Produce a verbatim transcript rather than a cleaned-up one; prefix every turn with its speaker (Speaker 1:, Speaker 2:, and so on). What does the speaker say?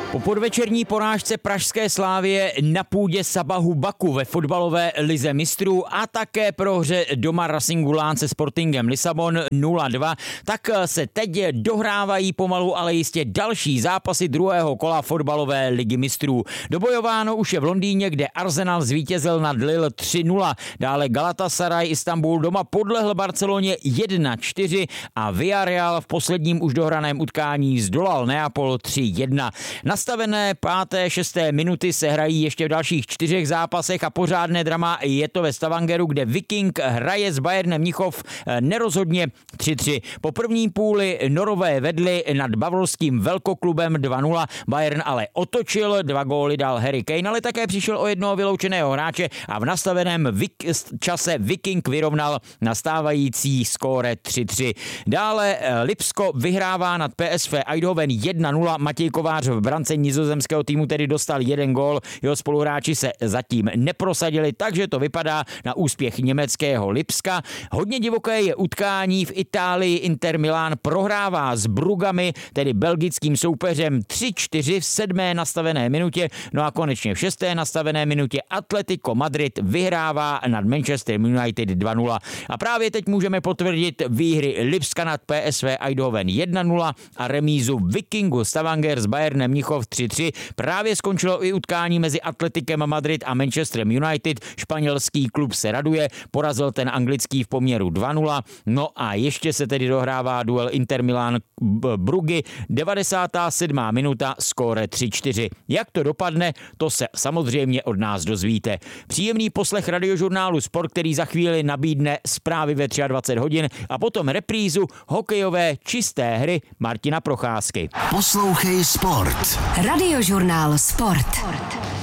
Speaker 1: Po podvečerní porážce pražské Slávie na půdě Sabahu Baku ve fotbalové lize mistrů a také prohře doma Racingu Lán se Sportingem Lisabon nula dva, tak se teď dohrávají pomalu, ale jistě další zápasy druhého kola fotbalové ligy mistrů. Dobojováno už je v Londýně, kde Arsenal zvítězil nad Lille tři nula. Dále Galatasaray Istanbul doma podlehl Barceloně jedna čtyři a Villarreal v posledním už dohraném utkání zdolal Neapol tři jedna. Nastavené páté, šesté minuty se hrají ještě v dalších čtyřech zápasech a pořádné drama je to ve Stavangeru, kde Viking hraje s Bayernem Mnichov nerozhodně tři tři. Po první půli Norové vedli nad bavorským velkoklubem dva nula, Bayern ale otočil, dva góly dal Harry Kane, ale také přišel o jednoho vyloučeného hráče a v nastaveném vik- čase Viking vyrovnal nastávající skóre tři tři. Dále Lipsko vyhrává nad P S V Eindhoven jedna nula, Matěj Kovář v brance nizozemského týmu tedy dostal jeden gól, jeho spoluhráči se zatím neprosadili, takže to vypadá na úspěch německého Lipska. Hodně divoké je utkání v Itálii. Inter Milán prohrává s Brugami, tedy belgickým soupeřem tři čtyři v sedmé nastavené minutě, no a konečně v šesté nastavené minutě Atletico Madrid vyhrává nad Manchester United dva nula. A právě teď můžeme potvrdit výhry Lipska nad P S V Eindhoven jedna nula a remízu Vikingu Stavanger s Bayernem Mnichov tři tři. Právě skončilo i utkání mezi Atletikem Madrid a Manchesterem United. Španělský klub se raduje, porazil ten anglický v poměru dva nula. No a ještě se tedy dohrává duel Inter Milan Brugy, devadesátá sedmá minuta, skóre tři čtyři. Jak to dopadne, to se samozřejmě od nás dozvíte. Příjemný poslech radiožurnálu Sport, který za chvíli nabídne zprávy ve dvacet tři hodin a potom reprízu hokejové čisté hry Martina Procházky.
Speaker 2: Poslouchej Sport.
Speaker 3: Radiožurnál Sport.